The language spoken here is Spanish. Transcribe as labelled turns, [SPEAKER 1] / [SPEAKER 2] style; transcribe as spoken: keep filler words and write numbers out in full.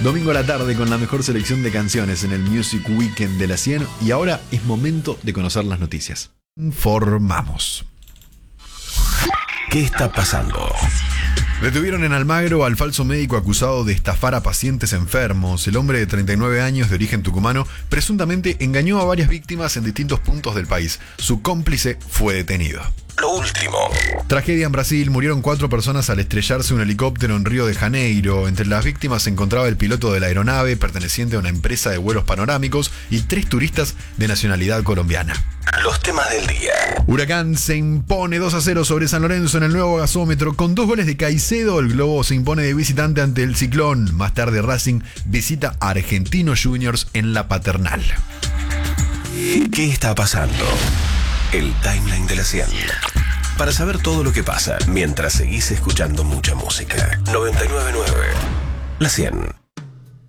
[SPEAKER 1] Domingo a la tarde con la mejor selección de canciones en el Music Weekend de la cien. Y ahora es momento de conocer las noticias. Informamos.
[SPEAKER 2] ¿Qué está pasando?
[SPEAKER 1] Detuvieron en Almagro al falso médico acusado de estafar a pacientes enfermos. El hombre de treinta y nueve años de origen tucumano presuntamente engañó a varias víctimas en distintos puntos del país. Su cómplice fue detenido.
[SPEAKER 2] Lo último.
[SPEAKER 1] Tragedia en Brasil. Murieron cuatro personas al estrellarse un helicóptero en Río de Janeiro. Entre las víctimas se encontraba el piloto de la aeronave, perteneciente a una empresa de vuelos panorámicos, y tres turistas de nacionalidad colombiana.
[SPEAKER 2] Los temas del día.
[SPEAKER 1] Huracán se impone dos a cero sobre San Lorenzo en el nuevo gasómetro. Con dos goles de Caicedo, el Globo se impone de visitante ante el Ciclón. Más tarde Racing visita a Argentinos Juniors en la Paternal.
[SPEAKER 2] ¿Qué está pasando? El timeline de la cien. Para saber todo lo que pasa mientras seguís escuchando mucha música. noventa y nueve punto nueve La cien.